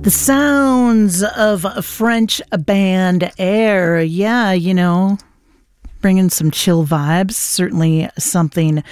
The sounds of a French band Air. Yeah, you know, bringing some chill vibes. Certainly something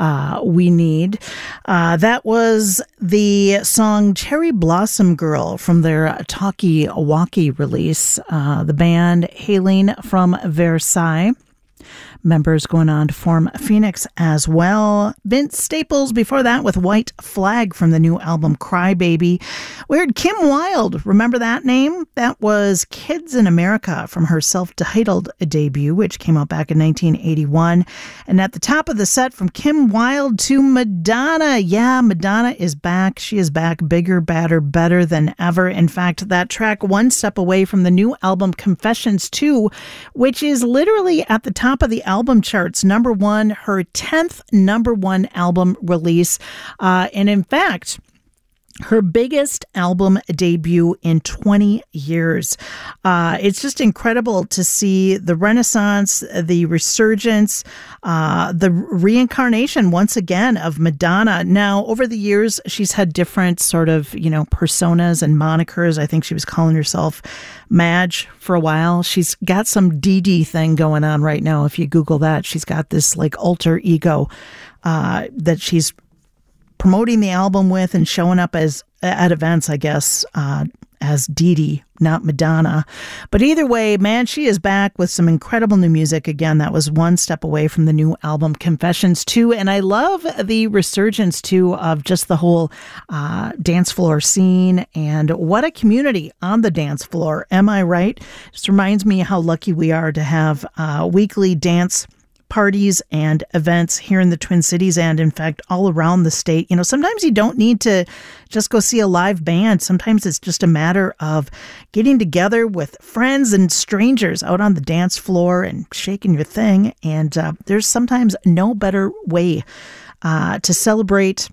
we need. That was the song Cherry Blossom Girl from their Talkie Walkie release. The band hailing from Versailles. Members going on to form Phoenix as well. Vince Staples before that with White Flag from the new album Cry Baby. We heard Kim Wilde. Remember that name? That was Kids in America from her self-titled debut, which came out back in 1981. And at the top of the set, from Kim Wilde to Madonna. Yeah, Madonna is back. She is back bigger, badder, better than ever. In fact, that track one step away from the new album Confessions 2, which is literally at the top of the album charts, number one, her 10th number one album release. And in fact, her biggest album debut in 20 years. It's just incredible to see the renaissance, the resurgence, the reincarnation once again of Madonna. Now, over the years, she's had different sort of, you know, personas and monikers. I think she was calling herself Madge for a while. She's got some Dee thing going on right now. If you Google that, she's got this like alter ego that she's promoting the album with and showing up as at events, I guess, as Dee, not Madonna. But either way, man, she is back with some incredible new music. Again, that was one step away from the new album Confessions 2. And I love the resurgence, too, of just the whole dance floor scene. And what a community on the dance floor. Am I right? Just reminds me how lucky we are to have weekly dance parties and events here in the Twin Cities and, in fact, all around the state. You know, sometimes you don't need to just go see a live band. Sometimes it's just a matter of getting together with friends and strangers out on the dance floor and shaking your thing. And there's sometimes no better way to celebrate,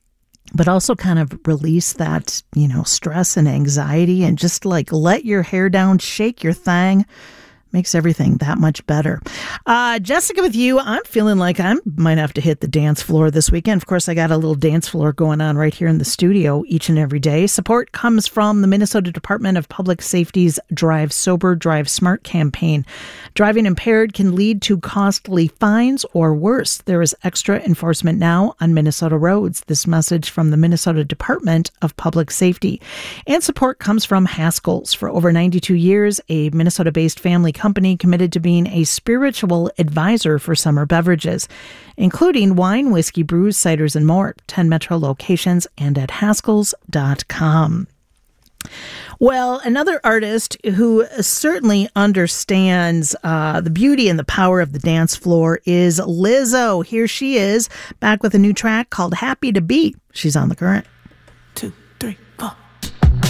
but also kind of release that, you know, stress and anxiety and just like let your hair down, shake your thing. Makes everything that much better. Jessica with you. I'm feeling like I might have to hit the dance floor this weekend. Of course, I got a little dance floor going on right here in the studio each and every day. Support comes from the Minnesota Department of Public Safety's Drive Sober, Drive Smart campaign. Driving impaired can lead to costly fines or worse. There is extra enforcement now on Minnesota roads. This message from the Minnesota Department of Public Safety. And support comes from Haskell's. For over 92 years, a Minnesota-based family company committed to being a spiritual advisor for summer beverages, including wine, whiskey, brews, ciders, and more. 10 metro locations and at haskells.com. Well, another artist who certainly understands the beauty and the power of the dance floor is Lizzo. Here she is, back with a new track called Happy to Be. She's on The Current.